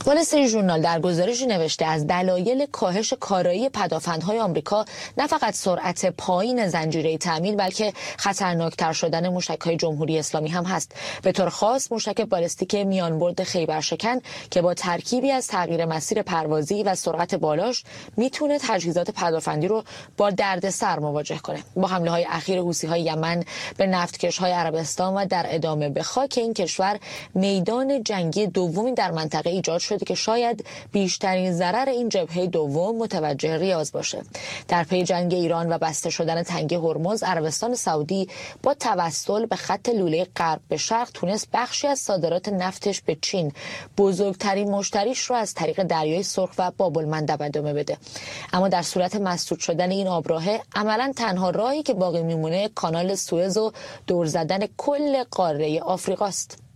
وال استریت ژورنال در گزارشی نوشته از دلایل کاهش کارایی پدافندهای آمریکا نه فقط سرعت پایین زنجیره تامین بلکه خطرناکتر شدن موشک‌های جمهوری اسلامی هم هست. به طور خاص موشک بالستیک میانبرد خیبرشکن که با ترکیبی از تغییر مسیر پروازی و سرعت بالاش میتونه تجهیزات پدافندی رو با دردسر مواجه کنه. با حمله‌های اخیر حوثی‌های یمن به نفتکش‌های عربستان و در ادامه به خاک این کشور میدان جنگی دومی در منطقه ایجاد شده که شاید بیشترین ضرر این جبهه دوم متوجه ریاض باشه. در پی جنگ ایران و بسته شدن تنگه هرمز، عربستان سعودی با توسل به خط لوله غرب به شرق تونست بخشی از صادرات نفتش به چین، بزرگترین مشتریش رو از طریق دریای سرخ و باب المندب ادامه بده. اما در صورت مسدود شدن این آبراهه عملاً تنها راهی که باقی میمونه کانال سوئز و دور زدن کل قاره آفریقاست.